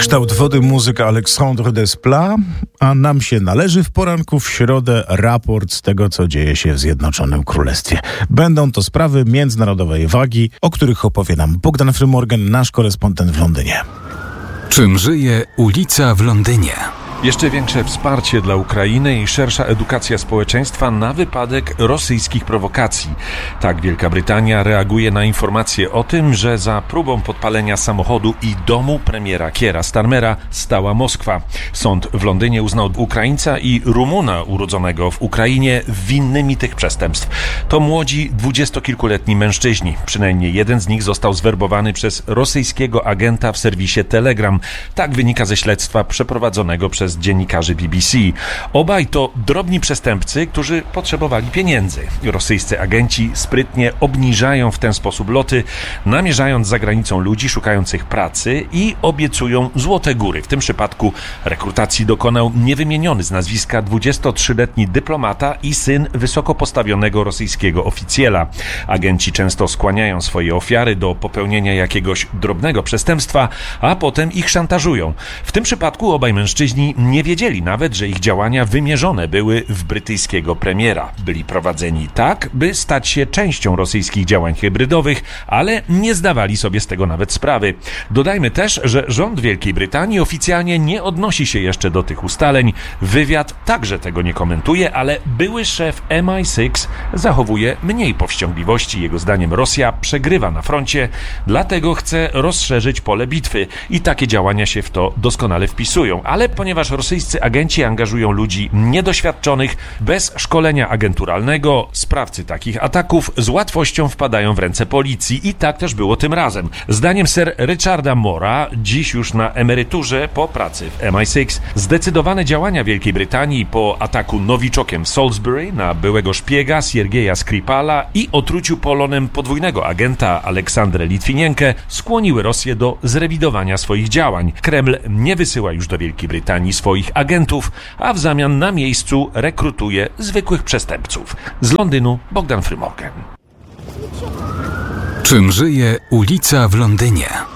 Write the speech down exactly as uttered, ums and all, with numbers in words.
Kształt wody muzyka Alexandre Desplat, a nam się należy w poranku w środę raport z tego, co dzieje się w Zjednoczonym Królestwie. Będą to sprawy międzynarodowej wagi, o których opowie nam Bogdan Frymorgan, nasz korespondent w Londynie. Czym żyje ulica w Londynie? Jeszcze większe wsparcie dla Ukrainy i szersza edukacja społeczeństwa na wypadek rosyjskich prowokacji. Tak Wielka Brytania reaguje na informacje o tym, że za próbą podpalenia samochodu i domu premiera Keira Starmera stała Moskwa. Sąd w Londynie uznał Ukraińca i Rumuna urodzonego w Ukrainie winnymi tych przestępstw. To młodzi dwudziestokilkuletni mężczyźni. Przynajmniej jeden z nich został zwerbowany przez rosyjskiego agenta w serwisie Telegram. Tak wynika ze śledztwa przeprowadzonego przez dziennikarzy B B C. Obaj to drobni przestępcy, którzy potrzebowali pieniędzy. Rosyjscy agenci sprytnie obniżają w ten sposób loty, namierzając za granicą ludzi szukających pracy i obiecują złote góry. W tym przypadku rekrutacji dokonał niewymieniony z nazwiska dwudziestotrzyletni dyplomata i syn wysoko postawionego rosyjskiego oficjela. Agenci często skłaniają swoje ofiary do popełnienia jakiegoś drobnego przestępstwa, a potem ich szantażują. W tym przypadku obaj mężczyźni nie wiedzieli nawet, że ich działania wymierzone były w brytyjskiego premiera. Byli prowadzeni tak, by stać się częścią rosyjskich działań hybrydowych, ale nie zdawali sobie z tego nawet sprawy. Dodajmy też, że rząd Wielkiej Brytanii oficjalnie nie odnosi się jeszcze do tych ustaleń. Wywiad także tego nie komentuje, ale były szef M I sześć zachowuje mniej powściągliwości. Jego zdaniem Rosja przegrywa na froncie, dlatego chce rozszerzyć pole bitwy i takie działania się w to doskonale wpisują. Ale ponieważ rosyjscy agenci angażują ludzi niedoświadczonych, bez szkolenia agenturalnego, sprawcy takich ataków z łatwością wpadają w ręce policji i tak też było tym razem. Zdaniem Sir Richarda Mora, dziś już na emeryturze po pracy w M I sześć, zdecydowane działania Wielkiej Brytanii po ataku nowiczokiem w Salisbury na byłego szpiega Siergieja Skripala i otruciu polonem podwójnego agenta Aleksandrę Litwinienkę skłoniły Rosję do zrewidowania swoich działań. Kreml nie wysyła już do Wielkiej Brytanii swoich agentów, a w zamian na miejscu rekrutuje zwykłych przestępców. Z Londynu Bogdan Frymorgan. Czym żyje ulica w Londynie?